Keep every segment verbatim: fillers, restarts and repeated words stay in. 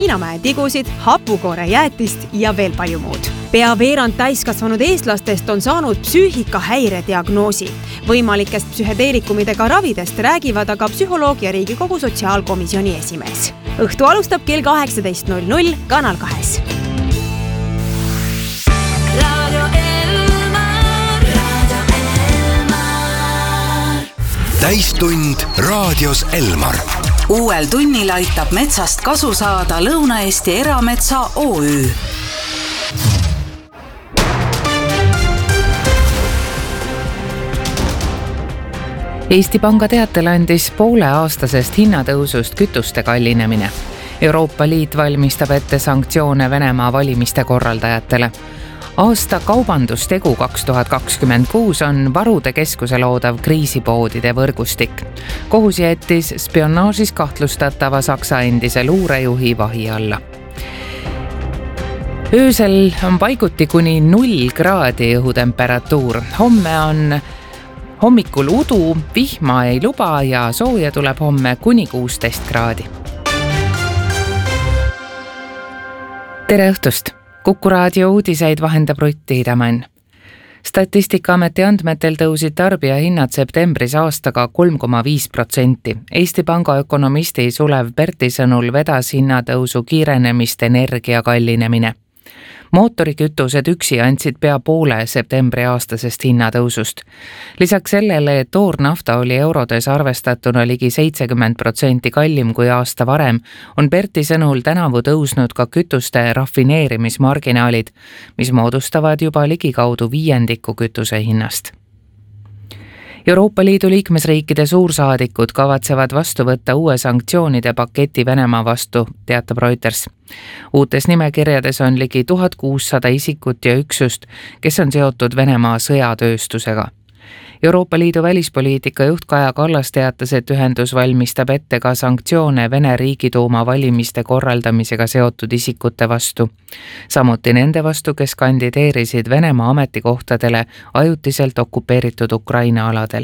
Hiinamäe tigusid, hapukoore jäätist ja veel palju muud. Pea veerand täiskasvanud eestlastest on saanud psüühikahäire diagnoosi. Võimalikest psühhedeerikumidega ravidest räägivad aga psühholoogia ja Riigikogu sotsiaalkomisjoni esimees. Õhtu alustab kell kaheksateist null null Kanal kahes. Radio Elmar, Radio Elmar. Täistund raadios Elmar. Uuel tunnil aitab metsast kasu saada Lõuna-Eesti Erametsa O Ü. Eesti Panga teatel andis poole aastasest hinnatõusust kütuste kallinemine. Euroopa Liit valmistab ette sanktsioone Venemaa valimiste korraldajatele. Aasta kaubandustegu kaks tuhat kakskümmend kuus on Varude Keskuse loodav kriisipoodide võrgustik. Kohus jättis spionaažis kahtlustatava Saksa endise luurejuhi vahi alla. Öösel on paiguti kuni null kraadi õhutemperatuur. Homme on hommikul udu, vihma ei luba ja sooja tuleb homme kuni kuusteist kraadi. Tere õhtust! Kuku raadio uudiseid vahendab Rutt Tiidemann. Statistikaameti andmetel tõusid tarbijahinnad septembris aastaga kolm koma viis protsenti. Eesti Panga ökonomisti Sulev Perti sõnul vedas hinnatõusu kiirenemist energia kallinemine. Mootorikütused üksi andsid pea poole septembri aastasest hinnatõusust. Lisaks sellele, et toornafta oli eurodes arvestatuna ligi seitsekümmend protsenti kallim kui aasta varem, on Perti sõnul tänavu tõusnud ka kütuste rafineerimismarginaalid, mis moodustavad juba ligikaudu viiendiku kütuse hinnast. Euroopa Liidu liikmesriikide suursaadikud kavatsevad vastu võtta uue sanktsioonide paketi Venemaa vastu, teatab Reuters. Uutes nimekirjades on ligi tuhat kuussada isikut ja üksust, kes on seotud Venemaa sõjatööstusega. Euroopa Liidu välispoliitika juht Kaja Kallas teatas, et ühendus valmistab ette ka sanktsioone Vene Riigiduuma valimiste korraldamisega seotud isikute vastu. Samuti nende vastu, kes kandideerisid Venemaa ametikohtadele ajutiselt okupeeritud Ukraina aladel.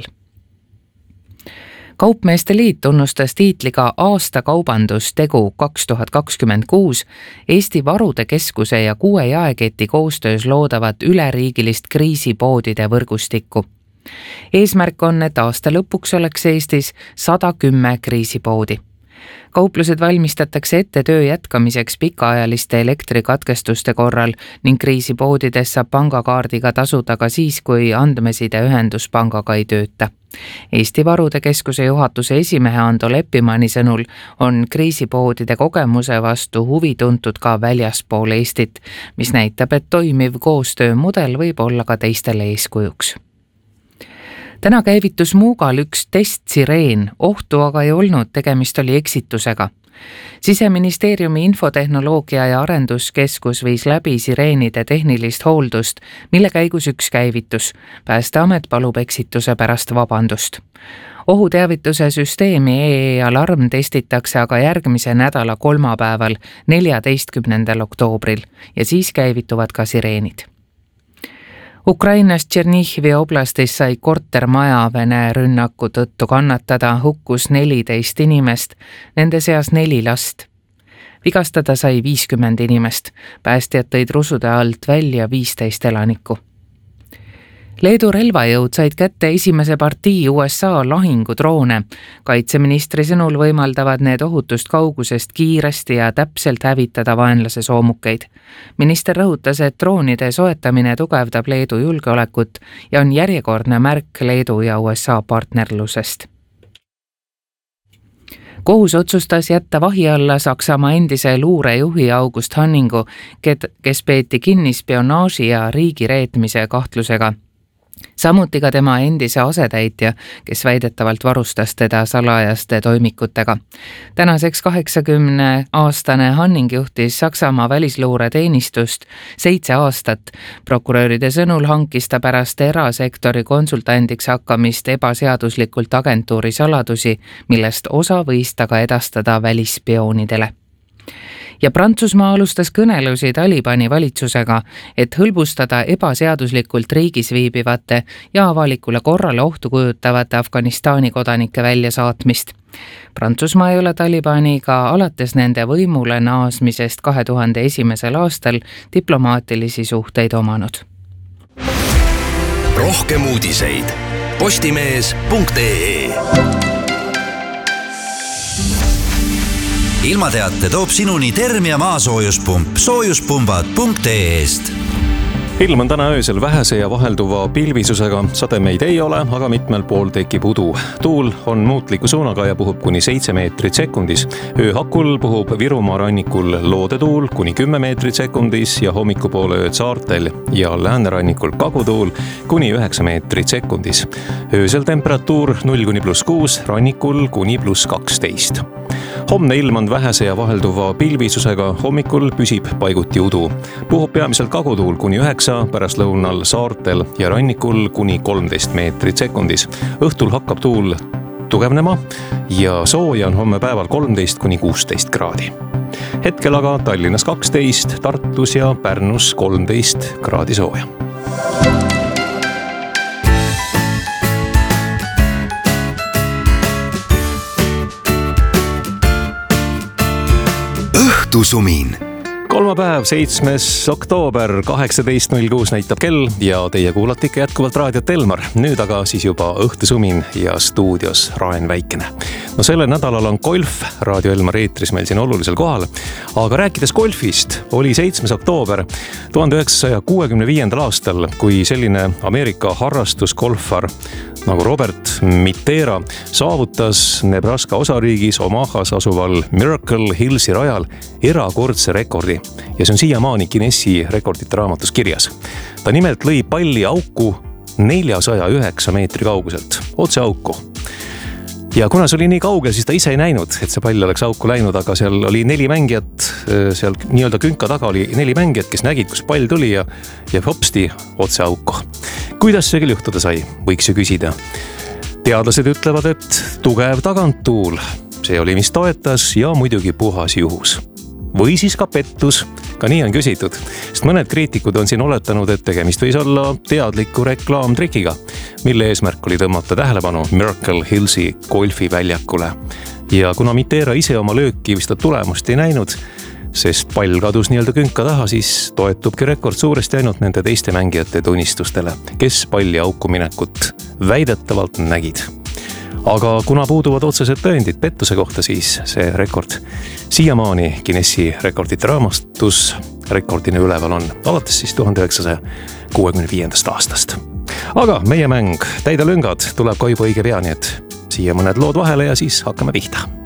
Kaupmeeste liit tunnustas tiitliga aasta kaubandustegu kaks tuhat kakskümmend kuus Eesti Varude Keskuse ja kuue jaeketi koostöös loodavat üleriigilist kriisipoodide võrgustikku. Eesmärk on, et aasta lõpuks oleks Eestis sada kümme kriisipoodi. Kauplused valmistatakse ette töö jätkamiseks pikaajaliste elektrikatkestuste korral ning kriisipoodides saab pangakaardiga tasuda ka siis, kui andmesideühendus pangaga ei tööta. Eesti Varude Keskuse juhatuse esimehe Ando Leppimanni sõnul on kriisipoodide kogemuse vastu huvi tuntud ka väljaspool Eestit, mis näitab, et toimiv koostöömudel võib olla ka teistele eeskujuks. Täna käivitus Muugal üks testsireen, ohtu aga ei olnud, tegemist oli eksitusega. Siseministeeriumi infotehnoloogia ja arenduskeskus viis läbi sireenide tehnilist hooldust, mille käigus üks käivitus. Päästeamet palub eksituse pärast vabandust. Ohuteavituse süsteemi E E alarm testitakse aga järgmise nädala kolmapäeval, neljateistkümnendal oktoobril ja siis käivituvad ka sireenid. Ukrainas Tšernihivi oblastis sai kortermaja Vene rünnaku tõttu kannatada, hukkus neliteist inimest, nende seas neli last. Vigastada sai viiskümmend inimest, päästjad tõid rusude alt välja viisteist elanikku. Leedu relvajõud said kätte esimese partii U S A lahingudroone. Kaitseministri sõnul võimaldavad need ohutust kaugusest kiiresti ja täpselt hävitada vaenlase soomukeid. Minister rõhutas, et droonide soetamine tugevdab Leedu julgeolekut ja on järjekordne märk Leedu ja U S A partnerlusest. Kohus otsustas jätta vahi alla Saksamaa endise luurejuhi August Hanningu, kes peeti kinni spionaaži ja riigireetmise kahtlusega. Samuti ka tema endise asetäitja, kes väidetavalt varustas teda salajaste toimikutega. Tänaseks kaheksakümne aastane Hanning juhtis Saksamaa välisluureteenistust seitse aastat. Prokuröride sõnul hankis ta pärast erasektori konsultandiks hakkamist ebaseaduslikult agentuuri saladusi, millest osa võis ta ka edastada välisspioonidele. ja Prantsusmaa alustas kõnelusi Talibani valitsusega, et hõlbustada ebaseaduslikult riigis viibivate ja avalikule korrale ohtu kujutavate Afganistani kodanike väljasaatmist. Prantsusmaa ei ole Talibaniga alates nende võimule naasmisest kahe tuhande esimesel aastal diplomaatilisi suhteid omanud. Rohkem uudiseid postimees punkt ee. Ilmateate toob sinuni Termia maasoojuspump soojuspumbad punkt ee-st. Ilm on täna öösel vähese ja vahelduva pilvisusega, sademeid ei ole, aga mitmel pool tekib udu. Tuul on muutliku suunaga ja puhub kuni seitse meetrit sekundis. Ööhakul puhub Virumaa rannikul loodetuul kuni kümme meetrit sekundis ja hommikupoole ööd saartel ja läänerannikul kagutuul kuni üheksa meetrit sekundis. Öösel temperatuur null kuni pluss kuus, rannikul kuni pluss kaksteist. Homne ilm on vähese ja vahelduva pilvisusega, hommikul püsib paiguti udu. Puhub peamiselt kagutuul kuni üheksa, pärast lõunal saartel ja rannikul kuni kolmteist meetrit sekundis. Õhtul hakkab tuul tugevnema ja sooja on homme päeval kolmteist kuni kuusteist kraadi. Hetkel aga Tallinnas kaksteist, Tartus ja Pärnus kolmteist kraadi sooja. Õhtusumin. Kolmapäev, seitsmes oktoober, kaheksateist null kuus näitab kell ja teie kuulate ikka jätkuvalt raadiot Elmar. Nüüd aga siis juba õhtusumin ja stuudios Raen Väikene. No sellel nädalal on golf Raadio Elmar eetris meil siin olulisel kohal. Aga rääkides golfist, oli seitsmes oktoober tuhande üheksasaja kuuekümne viiendal aastal, kui selline Ameerika harrastusgolfar nagu Robert Mitera saavutas Nebraska osariigis Omahas asuval Miracle Hillsi rajal erakordse rekordi ja see on siiamaani Guinessi rekordite raamatus kirjas. Ta nimelt lõi palli auku neljasaja üheksa meetri kauguselt, otse auku. Ja kuna see oli nii kaugel, siis ta ise ei näinud, et see pall oleks auku läinud, aga seal oli neli mängijat, seal nii-öelda künka taga oli neli mängijat, kes nägid, kus pall tuli ja, ja hopsti otse auku. Kuidas see küll juhtuda sai, võiks ju küsida. Teadlased ütlevad, et tugev taganttuul, see oli, mis toetas ja muidugi puhas juhus. Või siis ka pettus, ka nii on küsitud, sest mõned kriitikud on siin oletanud, et tegemist võis olla teadliku reklaamtrikiga, mille eesmärk oli tõmmata tähelepanu Miracle Hillsi golfiväljakule. Ja kuna Mitera ise oma lööki vist tulemust ei näinud, sest pall kadus nii-öelda künka taha, siis toetubki rekord suuresti ainult nende teiste mängijate tunnistustele, kes palli auku minekut väidetavalt nägid. Aga kuna puuduvad otsesed tõendid pettuse kohta, siis see rekord siiamaani Guinessi rekordite raamatus rekordina üleval on, alates siis tuhande üheksasaja kuuekümne viiendast aastast. Aga meie mäng Täida lüngad tuleb ka juba õige pea, nii et siia mõned lood vahele ja siis hakkame pihta.